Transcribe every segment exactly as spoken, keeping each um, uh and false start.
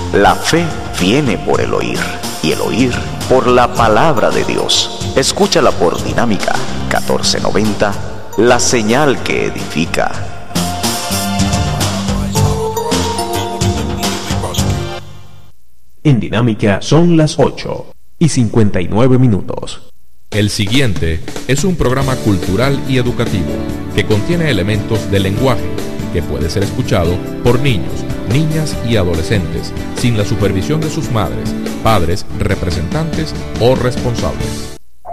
La fe viene por el oír, y el oír por la palabra de Dios. Escúchala por Dinámica catorce noventa, la señal que edifica. En Dinámica son las ocho y cincuenta y nueve minutos. El siguiente es un programa cultural y educativo que contiene elementos del lenguaje que puede ser escuchado por niños, niñas y adolescentes sin la supervisión de sus madres, padres, representantes o responsables.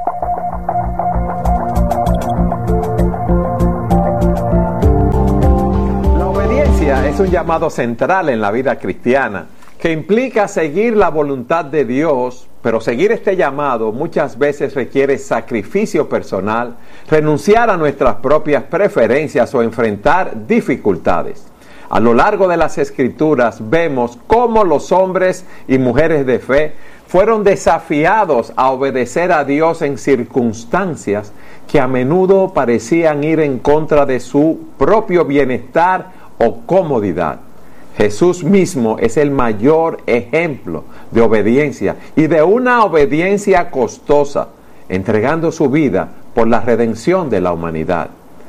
La obediencia es un llamado central en la vida cristiana que implica seguir la voluntad de Dios, pero seguir este llamado muchas veces requiere sacrificio personal, renunciar a nuestras propias preferencias o enfrentar dificultades. A lo largo de las Escrituras vemos cómo los hombres y mujeres de fe fueron desafiados a obedecer a Dios en circunstancias que a menudo parecían ir en contra de su propio bienestar o comodidad. Jesús mismo es el mayor ejemplo de obediencia y de una obediencia costosa, entregando su vida por la redención de la humanidad.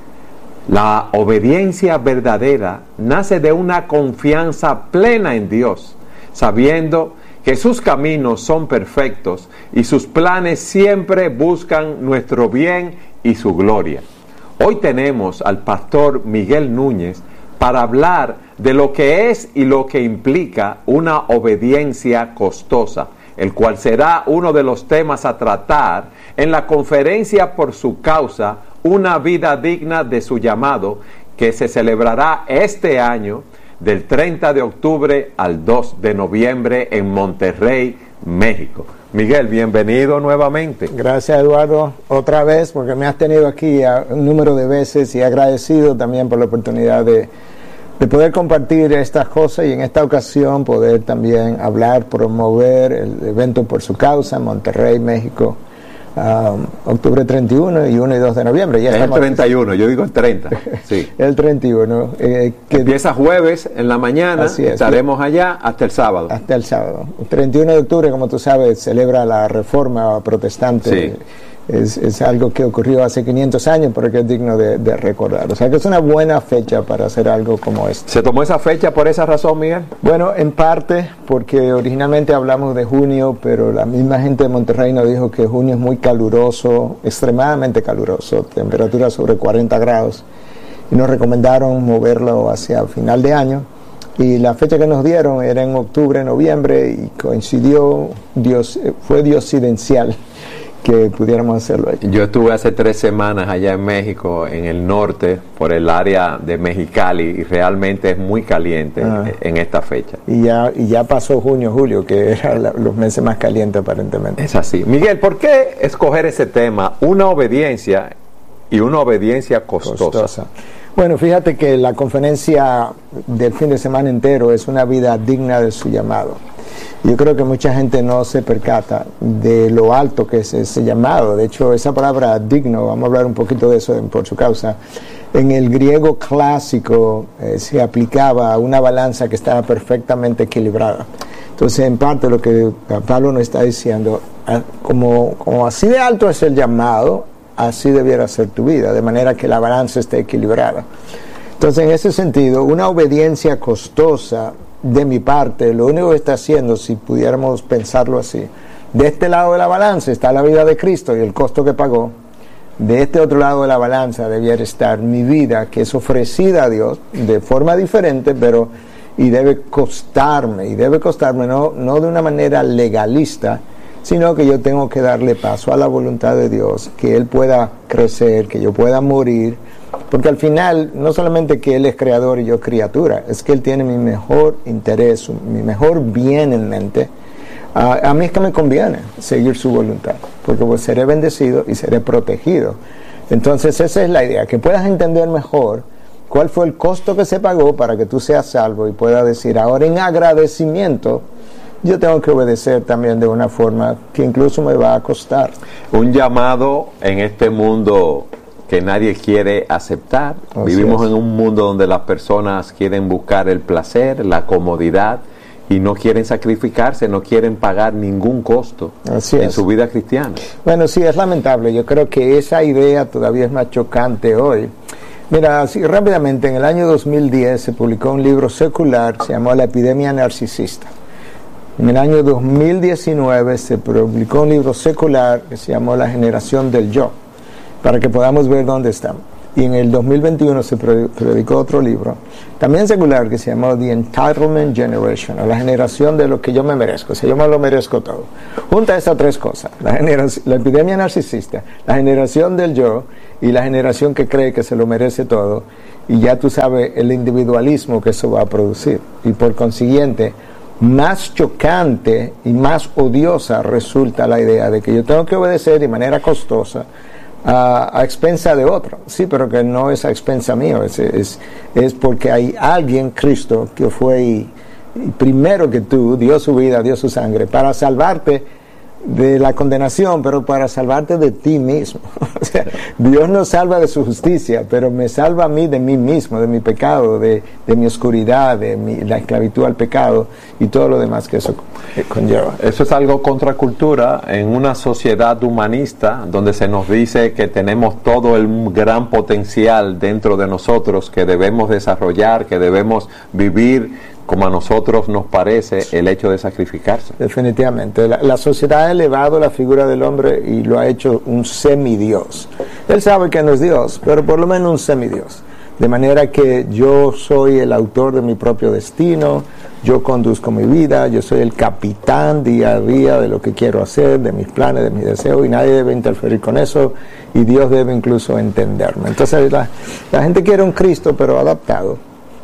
La obediencia verdadera nace de una confianza plena en Dios, sabiendo que sus caminos son perfectos y sus planes siempre buscan nuestro bien y su gloria. Hoy tenemos al pastor Miguel Núñez para hablar de lo que es y lo que implica una obediencia costosa, el cual será uno de los temas a tratar en la conferencia por su causa, Una vida digna de su llamado, que se celebrará este año del treinta de octubre al dos de noviembre en Monterrey, México. Miguel, bienvenido nuevamente. Gracias, Eduardo, otra vez, porque me has tenido aquí a un número de veces y agradecido también por la oportunidad de, de poder compartir estas cosas y en esta ocasión poder también hablar, promover el evento por su causa en Monterrey, México. Um, octubre treinta y uno y uno y dos de noviembre. Ya es el treinta y uno, yo digo el treinta. Sí. El treinta y uno. Eh, que empieza jueves en la mañana, es, estaremos allá hasta el sábado. Hasta el sábado. El treinta y uno de octubre, como tú sabes, celebra la Reforma Protestante. Sí. Es, es algo que ocurrió hace quinientos años, pero que es digno de, de recordar. O sea que es una buena fecha para hacer algo como esto. ¿Se tomó esa fecha por esa razón, Miguel? Bueno, en parte porque originalmente hablamos de junio, pero la misma gente de Monterrey nos dijo que junio es muy caluroso, extremadamente caluroso, temperatura sobre cuarenta grados, y nos recomendaron moverlo hacia final de año. Y la fecha que nos dieron era en octubre, noviembre, y coincidió, Dios, fue diosidencial que pudiéramos hacerlo allí. Yo estuve hace tres semanas allá en México, en el norte, por el área de Mexicali, y realmente es muy caliente ah. en esta fecha. Y ya, y ya pasó junio, julio, que eran los meses más calientes aparentemente. Es así. Miguel, ¿por qué escoger ese tema, una obediencia y una obediencia costosa? costosa. Bueno, fíjate que la conferencia del fin de semana entero es una vida digna de su llamado. Yo creo que mucha gente no se percata de lo alto que es ese llamado. De hecho, esa palabra digno, vamos a hablar un poquito de eso por su causa, en el griego clásico eh, se aplicaba a una balanza que estaba perfectamente equilibrada. Entonces, en parte lo que Pablo nos está diciendo, como, como así de alto es el llamado, así debiera ser tu vida, de manera que la balanza esté equilibrada. Entonces, en ese sentido, una obediencia costosa de mi parte, lo único que está haciendo, si pudiéramos pensarlo así, de este lado de la balanza está la vida de Cristo y el costo que pagó. De este otro lado de la balanza debiera estar mi vida, que es ofrecida a Dios de forma diferente, pero y debe costarme, y debe costarme no, no de una manera legalista, sino que yo tengo que darle paso a la voluntad de Dios, que Él pueda crecer, que yo pueda morir, porque al final, no solamente que Él es creador y yo criatura, es que Él tiene mi mejor interés, mi mejor bien en mente. A, a mí es que me conviene seguir su voluntad, porque pues seré bendecido y seré protegido. Entonces esa es la idea, que puedas entender mejor cuál fue el costo que se pagó para que tú seas salvo y puedas decir, ahora en agradecimiento, yo tengo que obedecer también de una forma que incluso me va a costar. Un llamado en este mundo que nadie quiere aceptar. Así Vivimos es. en un mundo donde las personas quieren buscar el placer, la comodidad, y no quieren sacrificarse, no quieren pagar ningún costo Así en es. su vida cristiana. Bueno, sí, es lamentable. Yo creo que esa idea todavía es más chocante hoy. Mira, así rápidamente, en el año dos mil diez se publicó un libro secular, se llamó La epidemia narcisista. En el año dos mil diecinueve se publicó un libro secular que se llamó La generación del yo, para que podamos ver dónde estamos. Y en el dos mil veintiuno se publicó otro libro, también secular, que se llamó The Entitlement Generation, o la generación de lo que yo me merezco. O sea, yo me lo merezco todo. Junta esas tres cosas, la, generación, la epidemia narcisista, la generación del yo y la generación que cree que se lo merece todo. Y ya tú sabes el individualismo que eso va a producir. Y por consiguiente, más chocante y más odiosa resulta la idea de que yo tengo que obedecer de manera costosa A, a expensa de otro, sí, pero que no es a expensa mío, es, es, es porque hay alguien, Cristo, que fue y, y primero que tú, dio su vida, dio su sangre, para salvarte de la condenación, pero para salvarte de ti mismo. O sea, Dios nos salva de su justicia, pero me salva a mí de mí mismo, de mi pecado, de, de mi oscuridad, de mi, la esclavitud al pecado y todo lo demás que eso conlleva. Eso es algo contracultura en una sociedad humanista donde se nos dice que tenemos todo el gran potencial dentro de nosotros que debemos desarrollar, que debemos vivir como a nosotros nos parece el hecho de sacrificarse. Definitivamente. La, la sociedad ha elevado la figura del hombre y lo ha hecho un semidios. Él sabe que no es Dios, pero por lo menos un semidios. De manera que yo soy el autor de mi propio destino, yo conduzco mi vida, yo soy el capitán día a día de lo que quiero hacer, de mis planes, de mis deseos, y nadie debe interferir con eso, y Dios debe incluso entenderme. Entonces la, la gente quiere un Cristo, pero adaptado.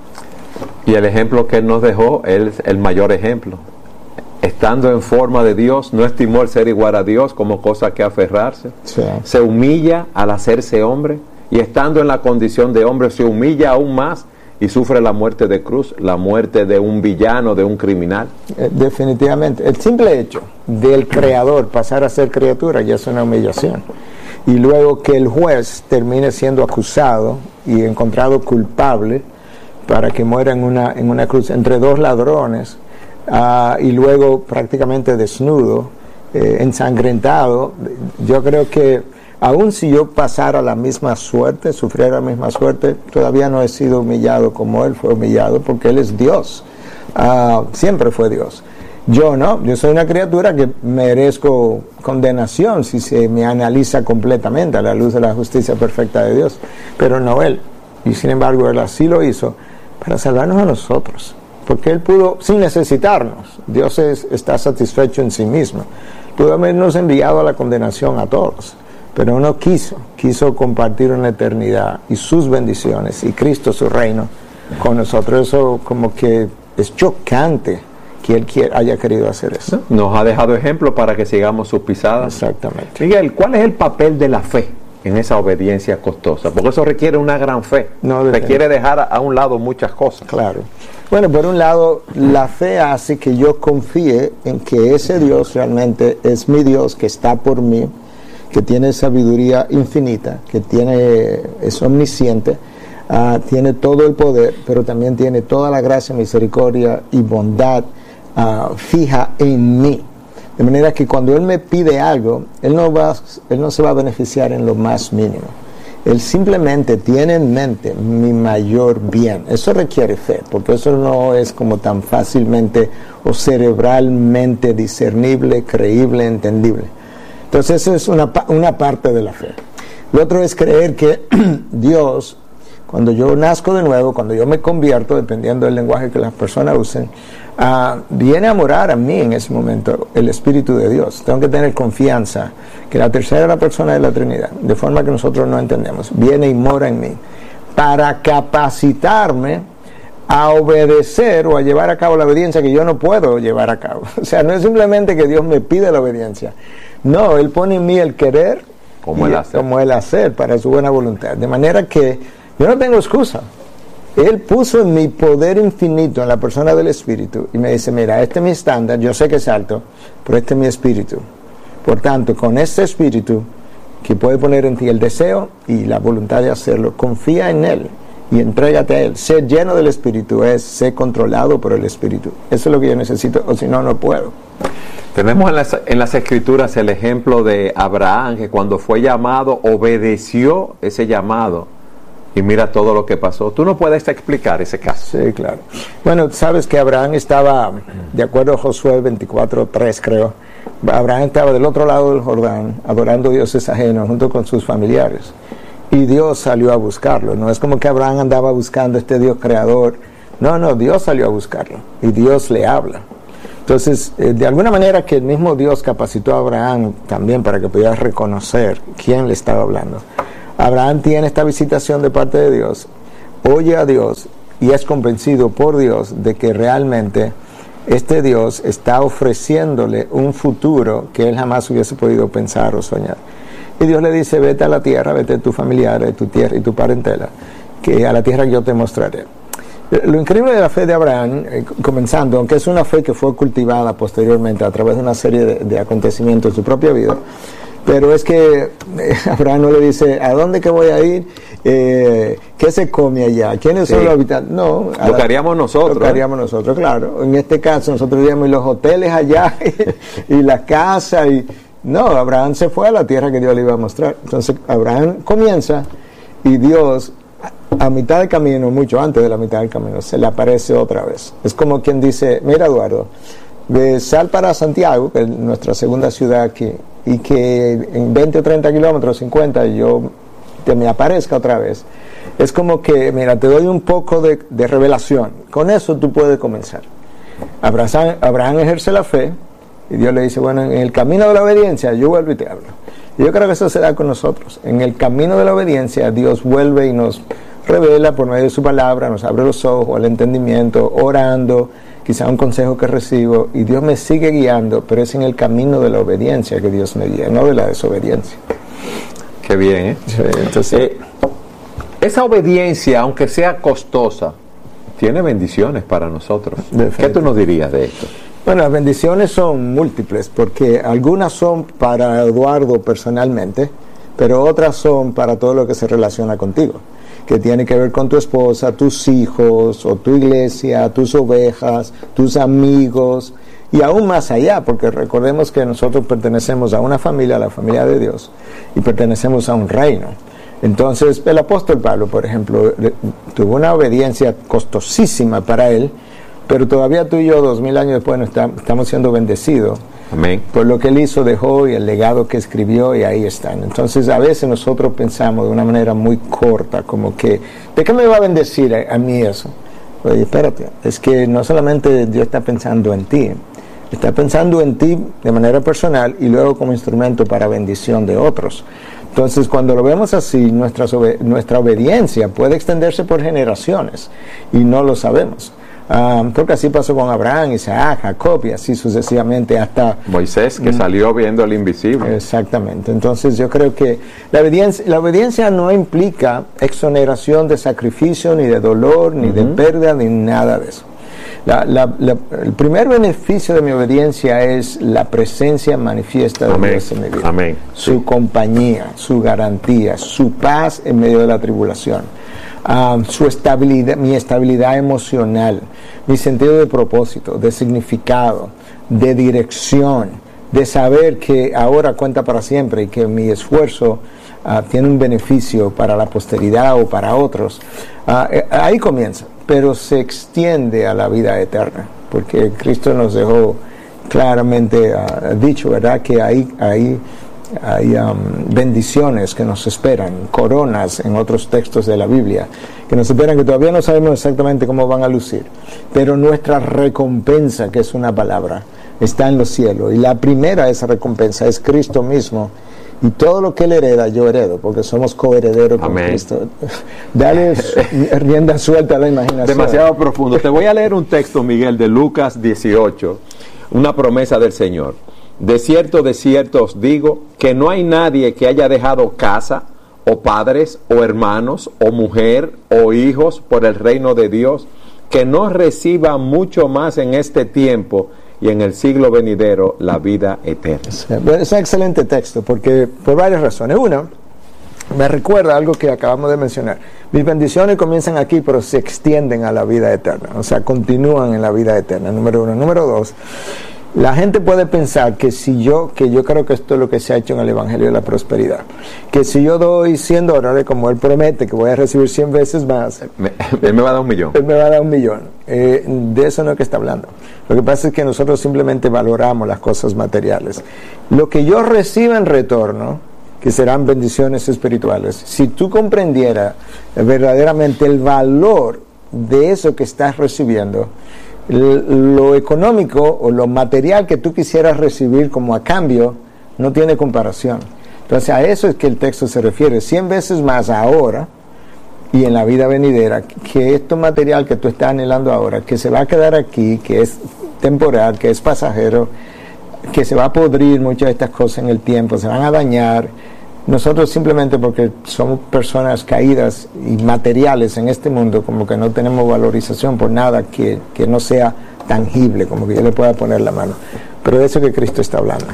Y el ejemplo que él nos dejó es el mayor ejemplo. Estando en forma de Dios, no estimó el ser igual a Dios como cosa que aferrarse. Sí. Se humilla al hacerse hombre, y estando en la condición de hombre se humilla aún más y sufre la muerte de cruz, la muerte de un villano, de un criminal. Eh, definitivamente. El simple hecho del creador pasar a ser criatura ya es una humillación. Y luego que el juez termine siendo acusado y encontrado culpable para que muera en una, en una cruz entre dos ladrones, uh, y luego prácticamente desnudo, eh, ensangrentado. Yo creo que aun si yo pasara la misma suerte, sufriera la misma suerte, todavía no he sido humillado como él fue humillado, porque él es Dios, uh, siempre fue Dios. Yo no, yo soy una criatura que merezco condenación si se me analiza completamente a la luz de la justicia perfecta de Dios, pero no él. Y sin embargo él así lo hizo para salvarnos a nosotros, porque él pudo, sin necesitarnos, Dios es, está satisfecho en sí mismo, pudo habernos enviado a la condenación a todos, pero no quiso, quiso compartir una eternidad y sus bendiciones y Cristo su reino con nosotros. Eso como que es chocante que él quiera, haya querido hacer eso. Nos ha dejado ejemplo para que sigamos sus pisadas. Exactamente. Miguel, ¿cuál es el papel de la fe en esa obediencia costosa? Porque eso requiere una gran fe, no, requiere dejar a, a un lado muchas cosas. Claro. Bueno, por un lado, la fe hace que yo confíe en que ese Dios realmente es mi Dios, que está por mí, que tiene sabiduría infinita, que tiene, es omnisciente, uh, tiene todo el poder, pero también tiene toda la gracia, misericordia y bondad uh, fija en mí. De manera que cuando Él me pide algo, Él no va, Él no se va a beneficiar en lo más mínimo. Él simplemente tiene en mente mi mayor bien. Eso requiere fe, porque eso no es como tan fácilmente o cerebralmente discernible, creíble, entendible. Entonces eso es una, una parte de la fe. Lo otro es creer que Dios, cuando yo nazco de nuevo, cuando yo me convierto, dependiendo del lenguaje que las personas usen, uh, viene a morar a mí en ese momento el Espíritu de Dios. Tengo que tener confianza que la tercera persona de la Trinidad, de forma que nosotros no entendemos, viene y mora en mí para capacitarme a obedecer o a llevar a cabo la obediencia que yo no puedo llevar a cabo. O sea, no es simplemente que Dios me pide la obediencia. No, Él pone en mí el querer como el hacer. como el hacer para su buena voluntad. De manera que yo no tengo excusa. Él puso en mi poder infinito en la persona del Espíritu y me dice, mira, este es mi estándar, yo sé que es alto, pero este es mi espíritu. Por tanto, con este espíritu que puede poner en ti el deseo y la voluntad de hacerlo, confía en Él y entrégate a Él. Ser lleno del Espíritu es ser controlado por el Espíritu. Eso es lo que yo necesito, o si no, no puedo. Tenemos en las, en las Escrituras el ejemplo de Abraham, que cuando fue llamado, obedeció ese llamado. Y mira todo lo que pasó. ¿Tú no puedes explicar ese caso? Sí, claro. Bueno, sabes que Abraham estaba, de acuerdo a Josué veinticuatro tres, creo, Abraham estaba del otro lado del Jordán, adorando dioses ajenos junto con sus familiares. Y Dios salió a buscarlo. No es como que Abraham andaba buscando a este Dios creador. No, no, Dios salió a buscarlo. Y Dios le habla. Entonces, eh, de alguna manera que el mismo Dios capacitó a Abraham también para que pudiera reconocer quién le estaba hablando. Abraham tiene esta visitación de parte de Dios, oye a Dios y es convencido por Dios de que realmente este Dios está ofreciéndole un futuro que él jamás hubiese podido pensar o soñar. Y Dios le dice, vete a la tierra, vete a tu familiar, a tu tierra y tu parentela, que a la tierra yo te mostraré. Lo increíble de la fe de Abraham, eh, comenzando, aunque es una fe que fue cultivada posteriormente a través de una serie de, de acontecimientos en su propia vida, pero es que eh, Abraham no le dice, ¿a dónde que voy a ir? Eh, ¿Qué se come allá? ¿Quiénes sí. son los habitantes? No. Lo que haríamos nosotros. Lo que haríamos ¿eh? nosotros, claro. En este caso, nosotros iríamos en los hoteles allá y, y la casa. Y no, Abraham se fue a la tierra que Dios le iba a mostrar. Entonces, Abraham comienza y Dios, a, a mitad del camino, mucho antes de la mitad del camino, se le aparece otra vez. Es como quien dice, mira, Eduardo, de sal para Santiago, que es nuestra segunda ciudad aquí, y que en veinte o treinta kilómetros, cincuenta, yo te me aparezca otra vez. Es como que, mira, te doy un poco de, de revelación. Con eso tú puedes comenzar. Abraham, Abraham ejerce la fe y Dios le dice, bueno, en el camino de la obediencia yo vuelvo y te hablo. Y yo creo que eso se da con nosotros. En el camino de la obediencia Dios vuelve y nos revela por medio de su palabra, nos abre los ojos, el entendimiento, orando, quizá un consejo que recibo, y Dios me sigue guiando, pero es en el camino de la obediencia que Dios me guía, no de la desobediencia. Qué bien, ¿eh? Sí, entonces, eh, esa obediencia, aunque sea costosa, tiene bendiciones para nosotros. ¿Qué tú nos dirías de esto? Bueno, las bendiciones son múltiples, porque algunas son para Eduardo personalmente, pero otras son para todo lo que se relaciona contigo, que tiene que ver con tu esposa, tus hijos, o tu iglesia, tus ovejas, tus amigos, y aún más allá, porque recordemos que nosotros pertenecemos a una familia, a la familia de Dios, y pertenecemos a un reino. Entonces, el apóstol Pablo, por ejemplo, tuvo una obediencia costosísima para él, pero todavía tú y yo, dos mil años después, estamos siendo bendecidos. Amén. Por lo que él hizo, dejó, y el legado que escribió, y ahí están. Entonces, a veces nosotros pensamos de una manera muy corta, como que, ¿de qué me va a bendecir a, a mí eso? Oye, espérate, es que no solamente Dios está pensando en ti, está pensando en ti de manera personal y luego como instrumento para bendición de otros. Entonces, cuando lo vemos así, nuestra, nuestra obediencia puede extenderse por generaciones y no lo sabemos. Um, creo que así pasó con Abraham, Isaac, Jacob y así sucesivamente hasta Moisés, que mm, salió viendo el invisible. Exactamente. Entonces yo creo que la obediencia, la obediencia no implica exoneración de sacrificio, ni de dolor, ni uh-huh. de pérdida, ni nada de eso. La, la, la, el primer beneficio de mi obediencia es la presencia manifiesta de Amén. Dios en mi vida. Amén. Su sí. compañía, su garantía, su paz en medio de la tribulación. Um, su estabilidad, mi estabilidad emocional, mi sentido de propósito, de significado, de dirección, de saber que ahora cuenta para siempre y que mi esfuerzo uh, tiene un beneficio para la posteridad o para otros. Uh, eh, ahí comienza, pero se extiende a la vida eterna, porque Cristo nos dejó claramente uh, dicho, ¿verdad?, que ahí, ahí hay um, bendiciones que nos esperan, coronas en otros textos de la Biblia, que nos esperan, que todavía no sabemos exactamente cómo van a lucir, pero nuestra recompensa, que es una palabra, está en los cielos, y la primera de esa recompensa es Cristo mismo, y todo lo que Él hereda, yo heredo, porque somos coherederos con Amén. Cristo. Dale rienda suelta a la imaginación. Demasiado profundo. Te voy a leer un texto, Miguel, de Lucas dieciocho, una promesa del Señor. De cierto, de cierto os digo, que no hay nadie que haya dejado casa, o padres, o hermanos, o mujer, o hijos, por el reino de Dios, que no reciba mucho más en este tiempo y en el siglo venidero la vida eterna. Sí, es un excelente texto, porque por varias razones. Una, me recuerda algo que acabamos de mencionar. Mis bendiciones comienzan aquí, pero se extienden a la vida eterna. O sea, continúan en la vida eterna, número uno. Número dos, la gente puede pensar que si yo, que yo creo que esto es lo que se ha hecho en el Evangelio de la Prosperidad, que si yo doy cien dólares, como él promete, que voy a recibir cien veces más, me, él me va a dar un millón. Él me va a dar un millón. Eh, de eso no es que está hablando. Lo que pasa es que nosotros simplemente valoramos las cosas materiales. Lo que yo reciba en retorno, que serán bendiciones espirituales, si tú comprendieras verdaderamente el valor de eso que estás recibiendo, lo económico o lo material que tú quisieras recibir como a cambio no tiene comparación. Entonces a eso es que el texto se refiere, cien veces más ahora y en la vida venidera, que esto material que tú estás anhelando ahora, que se va a quedar aquí, que es temporal, que es pasajero, que se va a podrir muchas de estas cosas en el tiempo, se van a dañar. Nosotros simplemente porque somos personas caídas y materiales en este mundo, como que no tenemos valorización por nada que, que no sea tangible, como que yo le pueda poner la mano. Pero de eso que Cristo está hablando.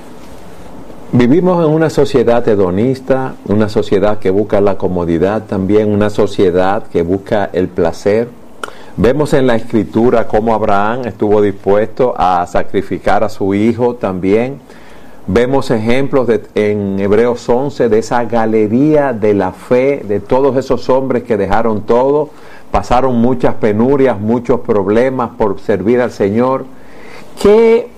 Vivimos en una sociedad hedonista, una sociedad que busca la comodidad también, una sociedad que busca el placer. Vemos en la Escritura cómo Abraham estuvo dispuesto a sacrificar a su hijo también. Vemos ejemplos de, en Hebreos once de esa galería de la fe, de todos esos hombres que dejaron todo, pasaron muchas penurias, muchos problemas por servir al Señor. ¿Qué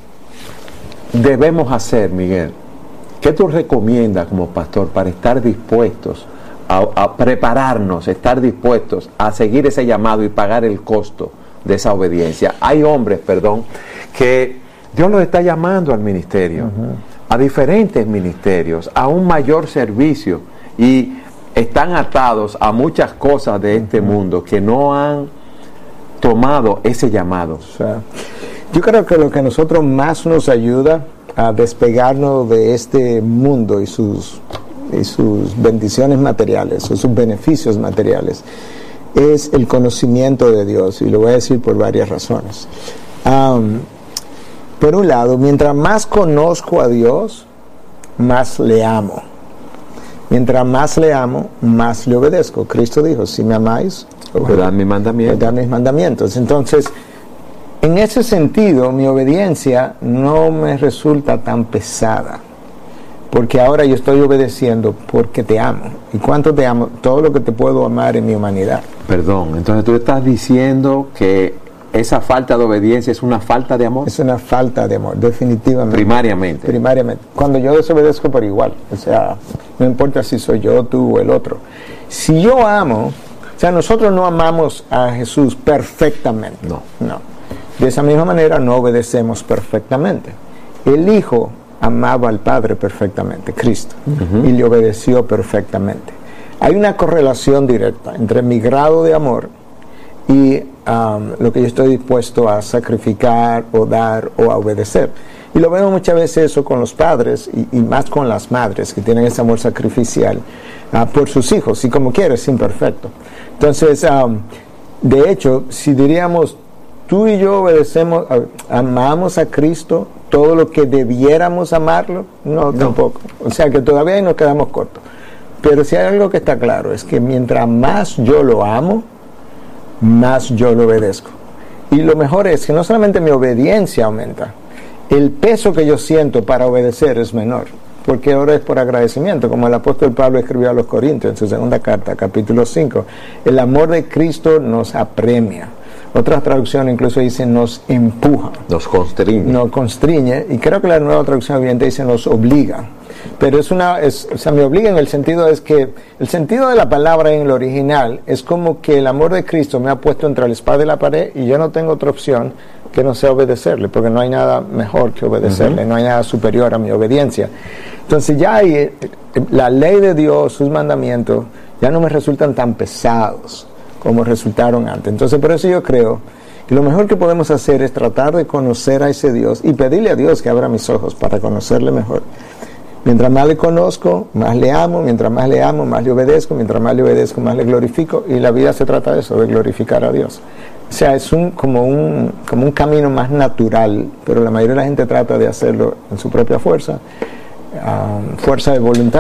debemos hacer, Miguel? ¿Qué tú recomiendas como pastor para estar dispuestos a, a prepararnos, estar dispuestos a seguir ese llamado y pagar el costo de esa obediencia? Hay hombres, perdón, que Dios los está llamando al ministerio. Uh-huh. A diferentes ministerios, a un mayor servicio, y están atados a muchas cosas de este mundo que no han tomado ese llamado. O sea, yo creo que lo que a nosotros más nos ayuda a despegarnos de este mundo y sus, y sus bendiciones materiales o sus beneficios materiales es el conocimiento de Dios, y lo voy a decir por varias razones. Um, Por un lado, mientras más conozco a Dios, más le amo. Mientras más le amo, más le obedezco. Cristo dijo, si me amáis, obedad mis mandamientos. Obedad mis mandamientos. Entonces, en ese sentido, mi obediencia no me resulta tan pesada, porque ahora yo estoy obedeciendo porque te amo. ¿Y cuánto te amo? Todo lo que te puedo amar en mi humanidad. Perdón, entonces tú estás diciendo que esa falta de obediencia es una falta de amor. Es una falta de amor, definitivamente. Primariamente. Primariamente. Cuando yo desobedezco por igual, o sea, no importa si soy yo, tú o el otro. Si yo amo, o sea, nosotros no amamos a Jesús perfectamente. No. No. De esa misma manera no obedecemos perfectamente. El Hijo amaba al Padre perfectamente, Cristo, uh-huh. y le obedeció perfectamente. Hay una correlación directa entre mi grado de amor y um, lo que yo estoy dispuesto a sacrificar o dar o a obedecer. Y lo vemos muchas veces eso con los padres y, y más con las madres que tienen ese amor sacrificial uh, por sus hijos, y como quieres, imperfecto. Entonces, um, de hecho, si diríamos, tú y yo obedecemos, uh, amamos a Cristo todo lo que debiéramos amarlo, no, no, tampoco. O sea que todavía ahí nos quedamos cortos. Pero si hay algo que está claro, es que mientras más yo lo amo, más yo lo obedezco. Y lo mejor es que no solamente mi obediencia aumenta, el peso que yo siento para obedecer es menor, porque ahora es por agradecimiento, como el apóstol Pablo escribió a los Corintios en su segunda carta, capítulo cinco. El amor de Cristo nos apremia. Otras traducciones incluso dicen nos empuja, nos constriñe, nos constriñe, y creo que la nueva traducción evidente dice nos obliga. Pero es una, es, o sea, me obliga en el sentido es que el sentido de la palabra en el original es como que el amor de Cristo me ha puesto entre la espada y la pared, y yo no tengo otra opción que no sea obedecerle, porque no hay nada mejor que obedecerle, uh-huh. no hay nada superior a mi obediencia. Entonces ya hay, la ley de Dios, sus mandamientos, ya no me resultan tan pesados como resultaron antes. Entonces por eso yo creo que lo mejor que podemos hacer es tratar de conocer a ese Dios y pedirle a Dios que abra mis ojos para conocerle mejor. Mientras más le conozco, más le amo. Mientras más le amo, más le obedezco. Mientras más le obedezco, más le glorifico. Y la vida se trata de eso, de glorificar a Dios. O sea, es un, como, un, como un camino más natural, pero la mayoría de la gente trata de hacerlo en su propia fuerza, um, fuerza de voluntad,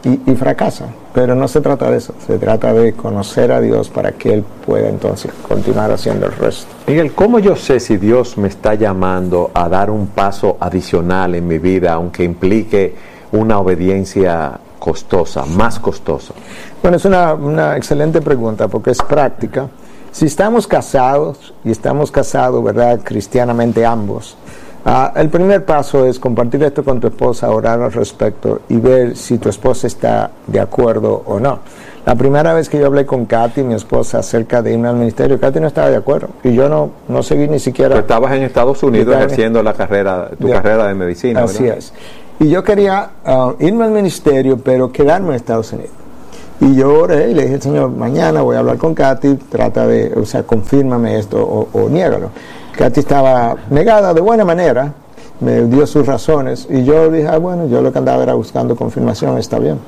y, y fracasan. Pero no se trata de eso, se trata de conocer a Dios para que Él pueda entonces continuar haciendo el resto. Miguel, ¿cómo yo sé si Dios me está llamando a dar un paso adicional en mi vida, aunque implique una obediencia costosa, más costosa? Bueno, es una, una excelente pregunta porque es práctica. Si estamos casados, y estamos casados, ¿verdad?, cristianamente ambos, uh, el primer paso es compartir esto con tu esposa, orar al respecto y ver si tu esposa está de acuerdo o no. La primera vez que yo hablé con Katy, mi esposa, acerca de irme al ministerio, Katy no estaba de acuerdo y yo no, no seguí ni siquiera... Pero estabas en Estados Unidos ejerciendo la carrera, tu de, carrera de medicina, así ¿verdad? es. Y yo quería uh, irme al ministerio, pero quedarme en Estados Unidos. Y yo oré y le dije al Señor, mañana voy a hablar con Katy, trata de, o sea, confírmame esto o, o niégalo. Katy estaba negada de buena manera, me dio sus razones, y yo dije, ah, bueno, yo lo que andaba era buscando confirmación, está bien.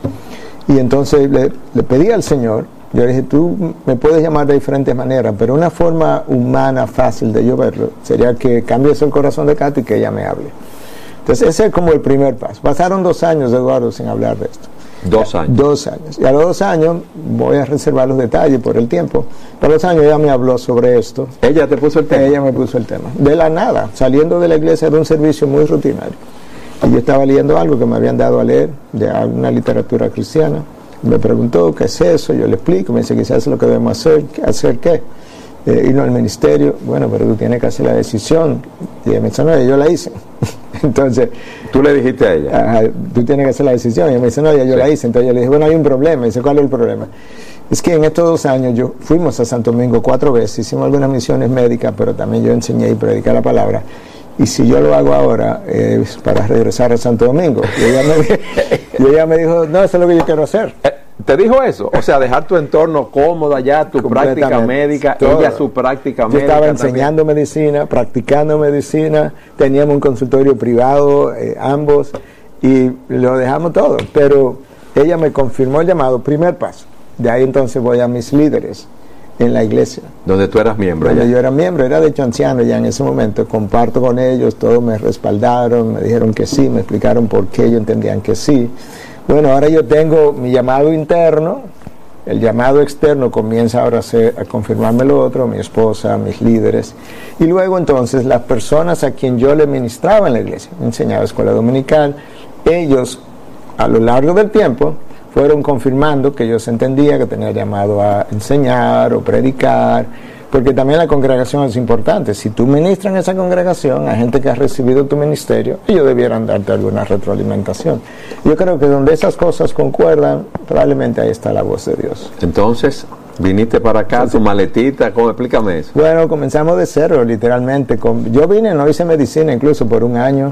Y entonces le, le pedí al Señor, yo le dije, tú me puedes llamar de diferentes maneras, pero una forma humana, fácil de yo verlo, sería que cambies el corazón de Katy y que ella me hable. Entonces ese es como el primer paso. Pasaron dos años, Eduardo, sin hablar de esto. Dos años. Dos años. Y a los dos años, voy a reservar los detalles por el tiempo, a los dos años ella me habló sobre esto. ¿Ella te puso el tema? Ella me puso el tema. De la nada, saliendo de la iglesia de un servicio muy rutinario. Y yo estaba leyendo algo que me habían dado a leer, de alguna literatura cristiana. Me preguntó, ¿qué es eso? Yo le explico, me dice, quizás es lo que debemos hacer. ¿Hacer qué? Eh, irnos al ministerio. Bueno, pero tú tienes que hacer la decisión. Y ella me dice, no, yo la hice. Entonces, tú le dijiste a ella, ajá, tú tienes que hacer la decisión. Y ella me dice, no, ya yo sí. la hice. Entonces yo le dije, bueno, hay un problema. Y dice, ¿cuál es el problema? Es que en estos dos años yo fuimos a Santo Domingo cuatro veces, hicimos algunas misiones médicas, pero también yo enseñé y prediqué la palabra. Y si yo lo hago ahora eh, es para regresar a Santo Domingo. Y ella, me, y ella me dijo, no, eso es lo que yo quiero hacer. ¿Te dijo eso? O sea, dejar tu entorno cómodo allá, tu práctica médica, todo. Ella su práctica yo médica. Yo estaba enseñando también. medicina, practicando medicina, teníamos un consultorio privado, eh, ambos, y lo dejamos todo. Pero ella me confirmó el llamado, primer paso. De ahí entonces voy a mis líderes en la iglesia. Donde tú eras miembro. Donde yo era miembro, era de hecho anciano ya en ese momento. Comparto con ellos, todos me respaldaron, me dijeron que sí, me explicaron por qué ellos entendían que sí. Bueno, ahora yo tengo mi llamado interno, el llamado externo comienza ahora a, ser, a confirmarme lo otro, mi esposa, mis líderes, y luego entonces las personas a quien yo le ministraba en la iglesia, me enseñaba escuela dominical, ellos a lo largo del tiempo fueron confirmando que ellos entendían que tenía llamado a enseñar o predicar, porque también la congregación es importante. Si tú ministras en esa congregación a gente que ha recibido tu ministerio, ellos debieran darte alguna retroalimentación. Yo creo que donde esas cosas concuerdan, probablemente ahí está la voz de Dios. Entonces, viniste para acá, Entonces, tu maletita, ¿cómo? Explícame eso. Bueno, comenzamos de cero, literalmente. Con, yo vine, no hice medicina incluso por un año,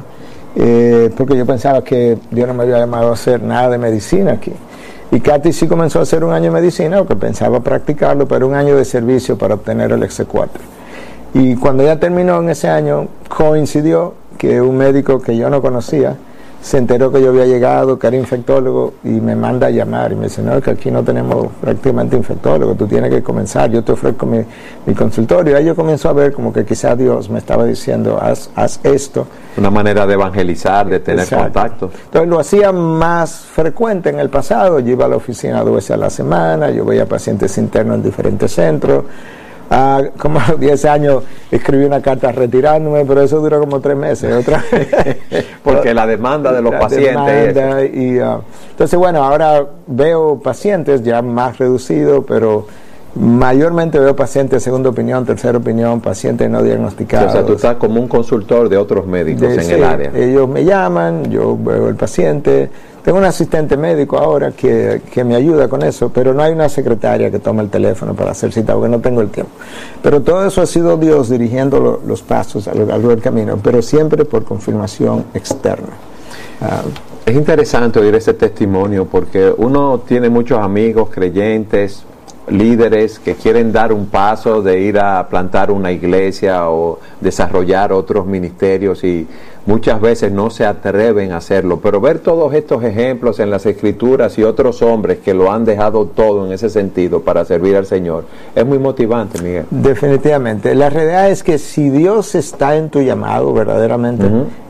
eh, porque yo pensaba que Dios no me había llamado a hacer nada de medicina aquí. Y Katy sí comenzó a hacer un año de medicina, porque pensaba practicarlo, pero un año de servicio para obtener el X cuatro. Y cuando ya terminó en ese año, coincidió que un médico que yo no conocía se enteró que yo había llegado, que era infectólogo, y me manda a llamar y me dice, no, que aquí no tenemos prácticamente infectólogo, tú tienes que comenzar, yo te ofrezco mi, mi consultorio. Y ahí yo comienzo a ver como que quizás Dios me estaba diciendo, haz, haz esto. Una manera de evangelizar, de tener Exacto. contacto. Entonces lo hacía más frecuente en el pasado, yo iba a la oficina dos veces a la semana, yo veía pacientes internos en diferentes centros. Ah, como a los diez años escribí una carta retirándome, pero eso duró como tres meses. Otra Porque la demanda de los la pacientes. Demanda y, uh, entonces, bueno, ahora veo pacientes ya más reducidos, pero mayormente veo pacientes de segunda opinión, tercera opinión, pacientes no diagnosticados. O sea, tú estás como un consultor de otros médicos de, en sí, el área. Ellos me llaman, yo veo el paciente. Tengo un asistente médico ahora que, que me ayuda con eso, pero no hay una secretaria que tome el teléfono para hacer cita, porque no tengo el tiempo. Pero todo eso ha sido Dios dirigiendo lo, los pasos a lo largo del camino, pero siempre por confirmación externa. Uh, es interesante oír ese testimonio, porque uno tiene muchos amigos creyentes, líderes que quieren dar un paso de ir a plantar una iglesia o desarrollar otros ministerios y muchas veces no se atreven a hacerlo, pero ver todos estos ejemplos en las Escrituras y otros hombres que lo han dejado todo en ese sentido para servir al Señor, es muy motivante, Miguel. Definitivamente. La realidad es que si Dios está en tu llamado verdaderamente, uh-huh.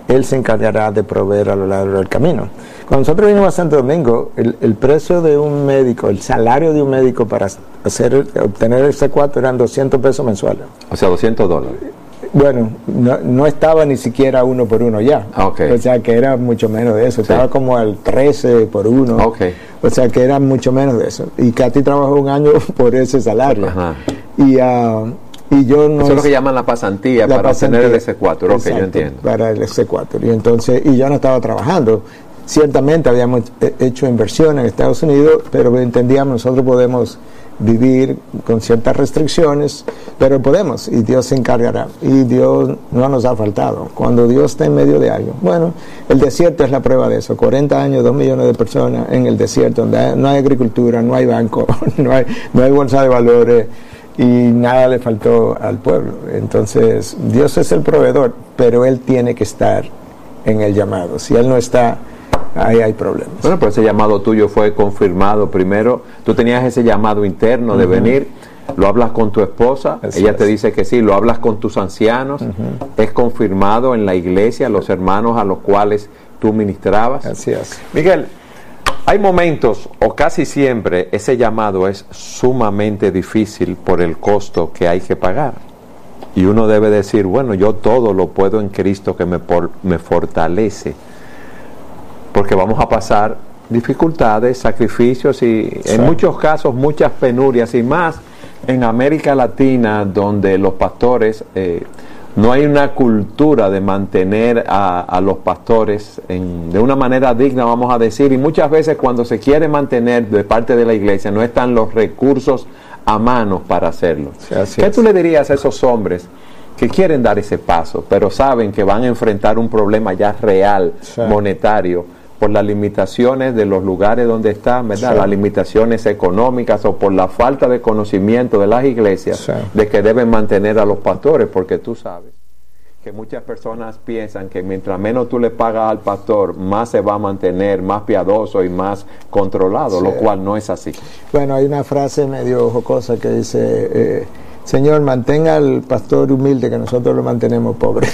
Él se encargará de proveer a lo largo del camino. Cuando nosotros vinimos a Santo Domingo, el, el precio de un médico, el salario de un médico para hacer obtener el C cuatro eran doscientos pesos mensuales. O sea, doscientos dólares. Bueno, no, no estaba ni siquiera uno por uno ya. Okay. O sea que era mucho menos de eso. Sí. Estaba como al trece por uno. Okay. O sea que era mucho menos de eso. Y Katy trabajó un año por ese salario. Ajá. Y, uh, y yo no... Eso es lo que llaman la pasantía la para pasantía, obtener el S cuatro. Ok, yo entiendo. Para el S cuatro. Y entonces, y yo no estaba trabajando. Ciertamente habíamos hecho inversión en Estados Unidos, pero entendíamos nosotros podemos vivir con ciertas restricciones, pero podemos, y Dios se encargará, y Dios no nos ha faltado. Cuando Dios está en medio de algo, bueno, el desierto es la prueba de eso. Cuarenta años, dos millones de personas en el desierto, donde no hay agricultura, no hay banco, no hay, no hay bolsa de valores, y nada le faltó al pueblo. Entonces Dios es el proveedor, pero Él tiene que estar en el llamado. Si Él no está, ahí hay problemas. Bueno, pero ese llamado tuyo fue confirmado primero. Tú tenías ese llamado interno uh-huh. de venir, lo hablas con tu esposa, Así ella es. te dice que sí, lo hablas con tus ancianos, uh-huh. es confirmado en la iglesia, los hermanos a los cuales tú ministrabas. Así es. Miguel, hay momentos, o casi siempre, ese llamado es sumamente difícil por el costo que hay que pagar. Y uno debe decir, bueno, yo todo lo puedo en Cristo que me, por, me fortalece. Porque vamos a pasar dificultades, sacrificios y sí. en muchos casos muchas penurias, y más en América Latina, donde los pastores, eh, no hay una cultura de mantener a, a los pastores en, de una manera digna, vamos a decir, y muchas veces cuando se quiere mantener de parte de la iglesia no están los recursos a mano para hacerlo. Sí, ¿Qué es. tú le dirías a esos hombres que quieren dar ese paso, pero saben que van a enfrentar un problema ya real, sí. monetario, por las limitaciones de los lugares donde están, ¿verdad? Sí. Las limitaciones económicas o por la falta de conocimiento de las iglesias, sí. de que deben mantener a los pastores, porque tú sabes que muchas personas piensan que mientras menos tú le pagas al pastor, más se va a mantener, más piadoso y más controlado, sí. lo cual no es así. Bueno, hay una frase medio jocosa que dice... Eh, Señor, mantenga al pastor humilde, que nosotros lo mantenemos pobre.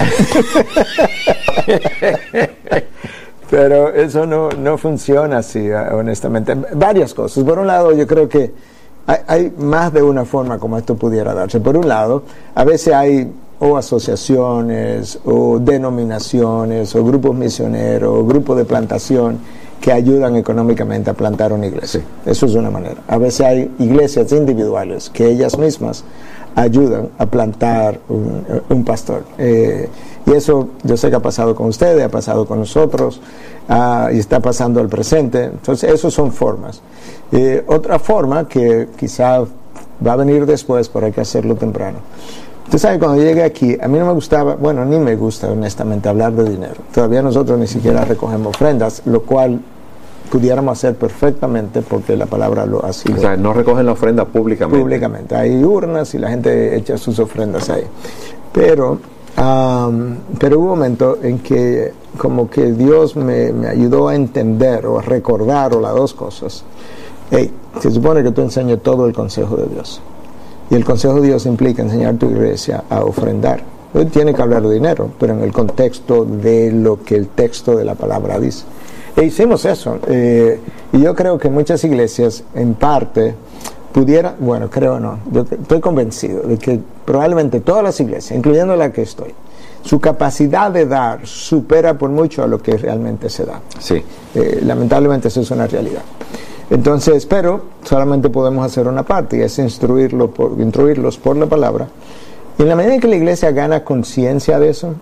Pero eso no, no funciona así, honestamente. Varias cosas. Por un lado, yo creo que hay, hay más de una forma como esto pudiera darse. Por un lado, a veces hay o asociaciones, o denominaciones, o grupos misioneros, o grupos de plantación que ayudan económicamente a plantar una iglesia. Sí. Eso es una manera. A veces hay iglesias individuales que ellas mismas ayudan a plantar un, un pastor. Eh, y eso yo sé que ha pasado con ustedes, ha pasado con nosotros, uh, y está pasando al presente. Entonces, esas son formas. Eh, otra forma que quizá va a venir después, pero hay que hacerlo temprano. Usted sabe, cuando yo llegué aquí, a mí no me gustaba, bueno, ni me gusta honestamente hablar de dinero. Todavía nosotros ni siquiera recogemos ofrendas, lo cual pudiéramos hacer perfectamente porque la palabra lo ha sido. O sea, no recogen la ofrenda públicamente. Públicamente. Hay urnas y la gente echa sus ofrendas ahí. Pero, um, pero hubo un momento en que como que Dios me, me ayudó a entender o a recordar o las dos cosas. Hey, se supone que tú enseñes todo el consejo de Dios. Y el consejo de Dios implica enseñar a tu iglesia a ofrendar. Hoy tiene que hablar de dinero, pero en el contexto de lo que el texto de la palabra dice. E hicimos eso. Eh, y yo creo que muchas iglesias, en parte, pudieran, bueno, creo no, yo estoy convencido de que probablemente todas las iglesias, incluyendo la que estoy, su capacidad de dar supera por mucho a lo que realmente se da. Sí. Eh, lamentablemente eso es una realidad. Entonces, pero solamente podemos hacer una parte, y es instruirlo por, instruirlos por la palabra. Y en la medida en que la iglesia gana conciencia de eso,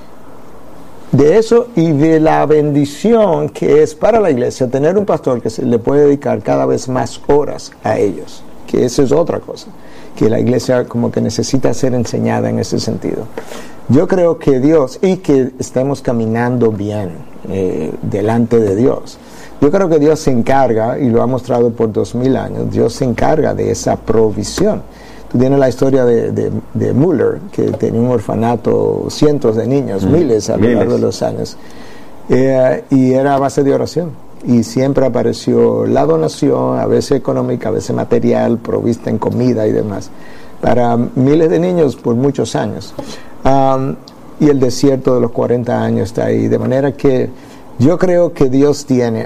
de eso y de la bendición que es para la iglesia tener un pastor que se le puede dedicar cada vez más horas a ellos, que eso es otra cosa, que la iglesia como que necesita ser enseñada en ese sentido. Yo creo que Dios, y que estemos caminando bien eh, delante de Dios, yo creo que Dios se encarga, y lo ha mostrado por dos mil años, Dios se encarga de esa provisión. Tú tienes la historia de, de, de Müller, que tenía un orfanato, cientos de niños, mm, miles a lo miles. largo de los años, eh, y era a base de oración. Y siempre apareció la donación, a veces económica, a veces material, provista en comida y demás, para miles de niños por muchos años. Um, y el desierto de los cuarenta años está ahí. De manera que yo creo que Dios tiene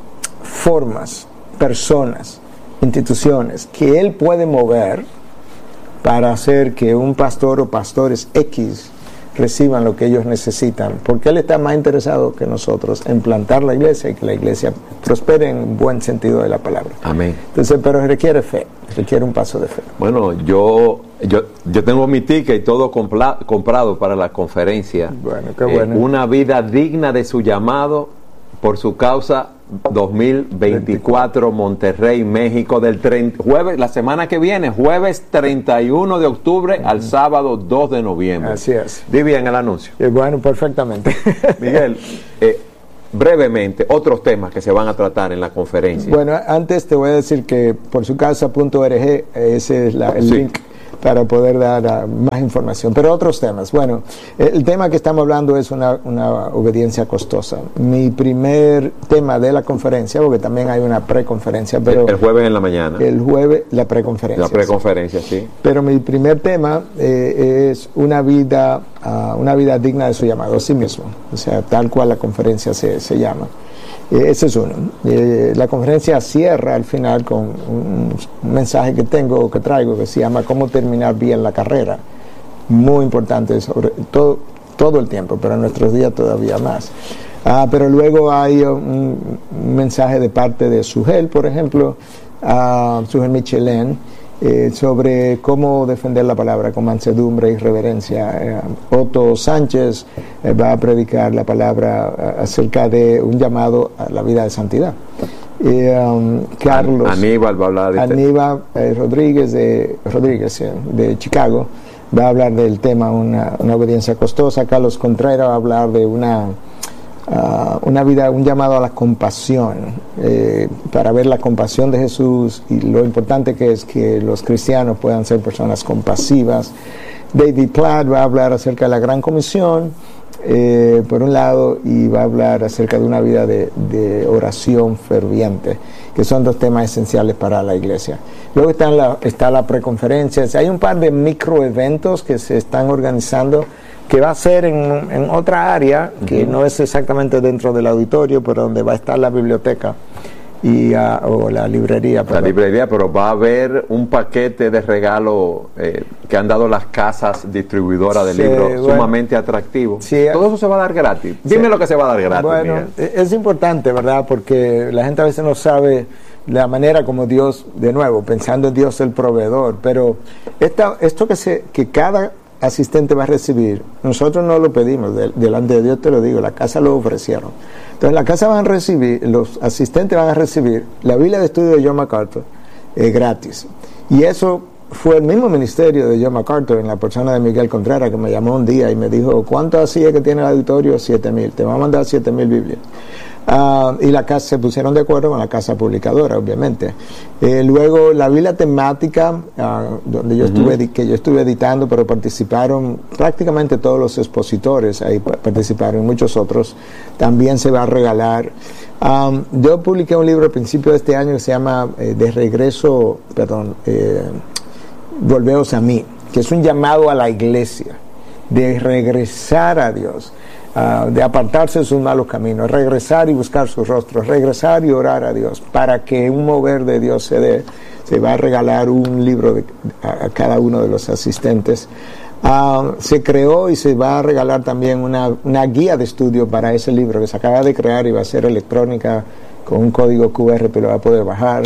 formas, personas, instituciones que Él puede mover para hacer que un pastor o pastores X reciban lo que ellos necesitan, porque Él está más interesado que nosotros en plantar la iglesia y que la iglesia prospere en buen sentido de la palabra. Amén. Entonces, pero requiere fe, requiere un paso de fe. Bueno, yo yo, yo tengo mi ticket y todo compla, comprado para la conferencia. Bueno, qué bueno. Eh, una vida digna de su llamado por su causa dos mil veinticuatro, Monterrey, México, del treinta, jueves, la semana que viene, jueves treinta y uno de octubre uh-huh. al sábado dos de noviembre. Así es. Di bien el anuncio. Eh, bueno, perfectamente. Miguel, eh, brevemente, otros temas que se van a tratar en la conferencia. Bueno, antes te voy a decir que por su casa punto org, ese es la, el sí. link para poder dar uh, más información. Pero otros temas. Bueno, el tema que estamos hablando es una, una obediencia costosa. Mi primer tema de la conferencia, porque también hay una preconferencia, pero... El jueves en la mañana. El jueves, la preconferencia. La preconferencia, sí. sí. Pero mi primer tema eh, es una vida, uh, una vida digna de su llamado, a sí mismo. O sea, tal cual la conferencia se, se llama. Eh, ese es uno. Eh, la conferencia cierra al final con un, un mensaje que tengo, que traigo, que se llama ¿Cómo terminar bien la carrera? Muy importante, sobre todo, todo el tiempo, pero en nuestros días todavía más. Ah, pero luego hay un, un mensaje de parte de Sugel, por ejemplo, uh, Sugel Michelén, Eh, sobre cómo defender la palabra con mansedumbre y reverencia. Eh, Otto Sánchez eh, va a predicar la palabra eh, acerca de un llamado a la vida de santidad. Eh, um, Carlos Aníbal va a hablar de Aníbal eh, Rodríguez de Rodríguez eh, de Chicago va a hablar del tema una, una obediencia costosa. Carlos Contreras va a hablar de una Uh, una vida, un llamado a la compasión, eh, para ver la compasión de Jesús y lo importante que es que los cristianos puedan ser personas compasivas. David Platt va a hablar acerca de la Gran Comisión, eh, por un lado, y va a hablar acerca de una vida de, de oración ferviente, que son dos temas esenciales para la iglesia. Luego está la, está la preconferencia. Hay un par de microeventos que se están organizando que va a ser en, en otra área, que uh-huh. no es exactamente dentro del auditorio, pero donde va a estar la biblioteca y uh, o la librería. La librería, pero va a haber un paquete de regalo eh, que han dado las casas distribuidoras de sí, libros, bueno, sumamente atractivo. Sí, todo eso se va a dar gratis. Dime sí. lo que se va a dar gratis. Bueno, Miguel. Es importante, ¿verdad? Porque la gente a veces no sabe la manera como Dios, de nuevo, pensando en Dios el proveedor, pero esta, esto que, se, que cada asistente va a recibir, nosotros no lo pedimos, de, delante de Dios te lo digo, la casa lo ofrecieron. Entonces la casa van a recibir, los asistentes van a recibir la Biblia de estudio de John MacArthur eh, gratis. Y eso fue el mismo ministerio de John MacArthur, en la persona de Miguel Contreras, que me llamó un día y me dijo, ¿cuánto hacía que tiene el auditorio? Siete mil, te va a mandar siete mil Biblias. Uh, y la casa se pusieron de acuerdo con la casa publicadora, obviamente. Eh, luego la Biblia temática, uh, donde yo uh-huh. estuve, que yo estuve editando, pero participaron prácticamente todos los expositores, ahí participaron muchos otros, también se va a regalar. Um, yo publiqué un libro al principio de este año que se llama eh, De regreso, perdón, eh, Volveos a mí, que es un llamado a la iglesia de regresar a Dios. Uh, de apartarse de sus malos caminos, regresar y buscar su rostro, regresar y orar a Dios, para que un mover de Dios se dé. Se va a regalar un libro de, a, a cada uno de los asistentes. Uh, se creó y se va a regalar también una, una guía de estudio para ese libro que se acaba de crear y va a ser electrónica con un código cu erre que lo va a poder bajar.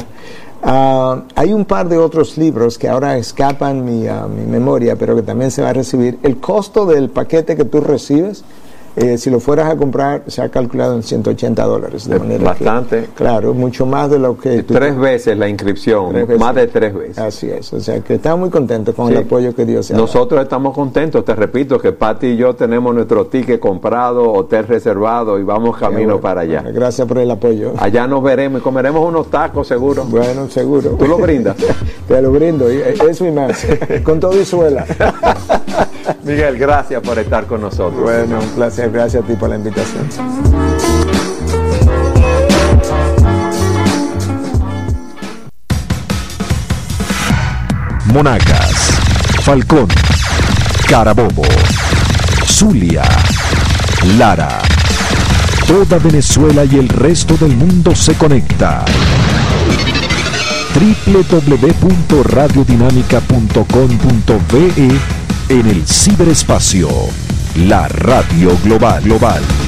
Uh, hay un par de otros libros que ahora escapan mi, uh, mi memoria, pero que también se va a recibir. El costo del paquete que tú recibes, Eh, si lo fueras a comprar, se ha calculado en ciento ochenta dólares. De manera bastante. Que, claro, mucho más de lo que... Tú, tres veces la inscripción, veces, más de tres veces. Así es, o sea que estamos muy contentos con sí. el apoyo que Dios ha dado. Nosotros estamos contentos, te repito, que Pati y yo tenemos nuestro ticket comprado, hotel reservado y vamos camino bueno, para allá. Bueno, gracias por el apoyo. Allá nos veremos y comeremos unos tacos, seguro. Bueno, seguro. ¿Tú lo brindas? Te lo brindo, eso y más, con todo y suela. Miguel, gracias por estar con nosotros. Bueno, un placer. Gracias a ti por la invitación. Monacas, Falcón, Carabobo. Zulia, Lara. Toda Venezuela y el resto del mundo se conecta. doble u doble u doble u punto radio dinámica punto com punto be en el ciberespacio. La radio global global.